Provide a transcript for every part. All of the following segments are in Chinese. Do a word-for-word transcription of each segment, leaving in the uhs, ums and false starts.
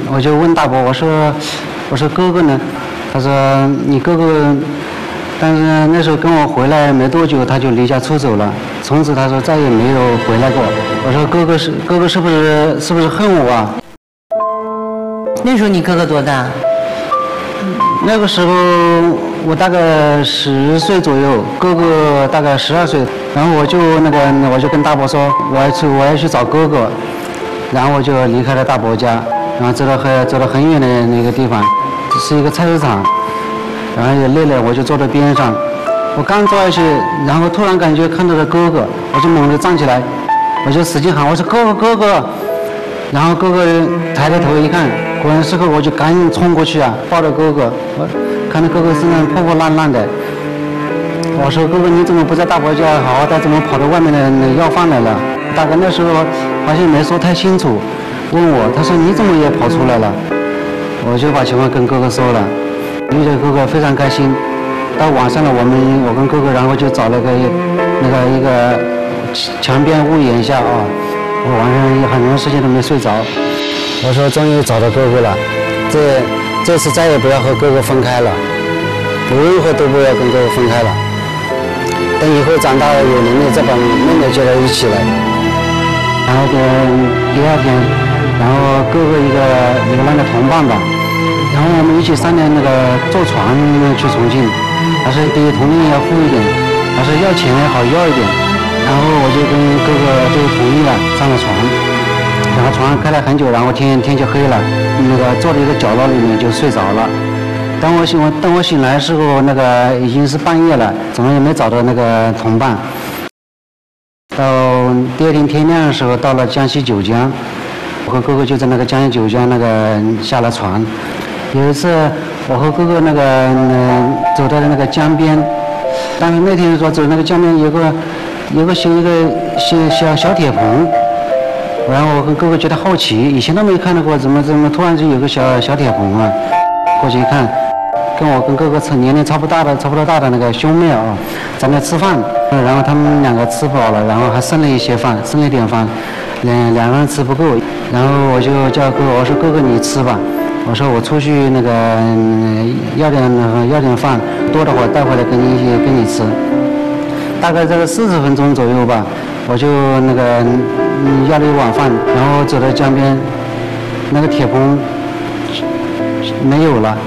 我就问大伯，我说我说哥哥呢？他说你哥哥，但是那时候跟我回来没多久，他就离家出走了，从此他说再也没有回来过。我说哥哥是哥哥是不是是不是恨我啊？ 那时候你哥哥多大？ 那个时候我大概十岁左右，哥哥大概十二岁。然后我就那个我就跟大伯说，我要去我要去找哥哥，然后我就离开了大伯家，然后走到很走到很远的那个地方。是一个菜市场，然后也累了，我就坐在边上。我刚坐下去，然后突然感觉看到了哥哥，我就猛地站起来，我就使劲喊，我说哥哥哥哥。然后哥哥抬抬头一看，果然是个，我就赶紧冲过去啊，抱着哥哥。我看到哥哥身上破破烂烂的，我说哥哥你怎么不在大伯家好好的，怎么跑到外面的要饭来了？大概那时候好像没说太清楚，问我，他说你怎么也跑出来了？我就把情况跟哥哥说了，遇见哥哥非常开心。到晚上了，我们我跟哥哥，然后就找了个那个一个墙边屋檐下啊，我晚上很长时间都没睡着。我说终于找到哥哥了，这这次再也不要和哥哥分开了，无论如何都不要跟哥哥分开了。等以后长大了有能力再把妹妹接到一起来。然后的第二天。然后哥哥一个流浪的同伴吧，然后我们一起商量那个坐船去重庆，他说比同龄要富一点，他说要钱也好要一点，然后我就跟哥哥就同意了，上了船，然后船开了很久，然后天天就黑了，那个坐在一个角落里面就睡着了。当我醒当我醒来的时候，那个已经是半夜了，怎么也没找到那个同伴。到第二天天亮的时候，到了江西九江。我和哥哥就在那个江西九江那个下了船。有一次，我和哥哥那个嗯走到那个江边，但是那天说走那个江边有个有个修一个小小小铁棚，然后我跟哥哥觉得好奇，以前都没看到过，怎么怎么突然就有个小小铁棚啊？过去一看，跟我跟哥哥年龄差不多大的差不多大的那个兄妹啊，在那吃饭，然后他们两个吃饱了，然后还剩了一些饭，剩了一点饭。两两个人吃不够，然后我就叫哥哥，我说哥哥你吃吧，我说我出去那个、嗯、要点要点饭，多的话带回来跟你一起跟你吃。大概这个四十分钟左右吧，我就那个、嗯、要了一碗饭，然后走到江边，那个铁棚没有了。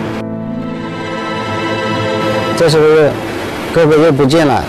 这时候哥哥又不见了，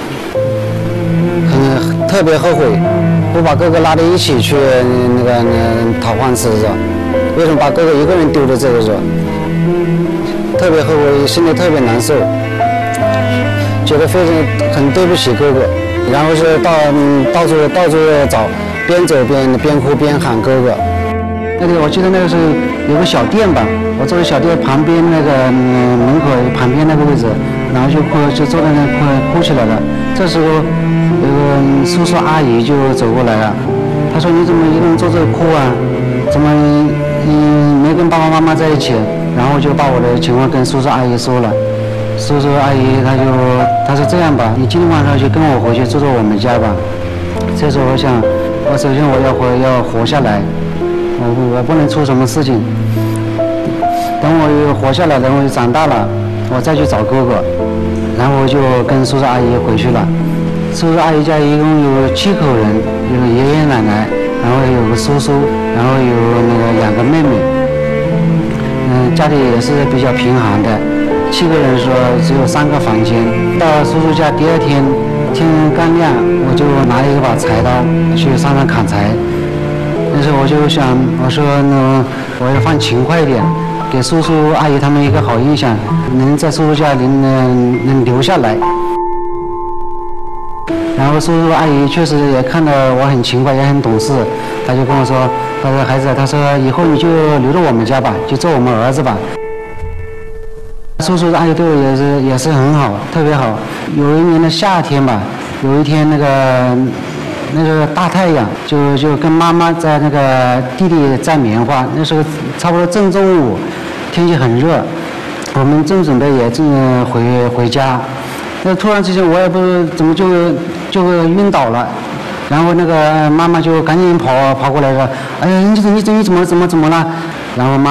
很特别后悔。不把哥哥拉到一起去那个讨饭吃是吧？为什么把哥哥一个人丢在这个时候？特别后悔，心里特别难受，觉得非常很对不起哥哥。然后是到到处到处找，边走边边哭边喊哥哥。那个我记得那个时候有个小店吧，我坐在小店旁边那个、嗯、门口旁边那个位置，然后就哭就坐在那哭哭起来了。这时候有个叔叔阿姨就走过来了，他说你怎么一个人坐这哭啊？怎么嗯没跟爸爸妈妈在一起？然后我就把我的情况跟叔叔阿姨说了。叔叔阿姨他就他说这样吧，你今天晚上就跟我回去住在我们家吧。这时候我想，我首先我要活要活下来，我我不能出什么事情。等我又活下来，等我又长大了，我再去找哥哥。然后我就跟叔叔阿姨回去了。叔叔阿姨家一共有七口人，有爷爷奶奶，然后有个叔叔，然后有那个两个妹妹。嗯，家里也是比较贫寒的，七个人说只有三个房间。到叔叔家第二天，天刚亮，我就拿了一把柴刀去山上砍柴。那时候我就想，我说呢，我要放勤快一点，给叔叔阿姨他们一个好印象，能在叔叔家里能能留下来。然后叔叔阿姨确实也看到我很勤快，也很懂事，他就跟我说，他说孩子，他说以后你就留到我们家吧，就做我们儿子吧。叔叔阿姨对我也是也是很好，特别好。有一年的夏天吧，有一天那个那个大太阳，就就跟妈妈在那个地里摘棉花，那时候差不多正中午，天气很热，我们正准备也正回回家。那突然之间我也不知怎么就就晕倒了，然后那个妈妈就赶紧跑跑过来说：“哎呀，你你你怎么怎么怎么了？”然后妈。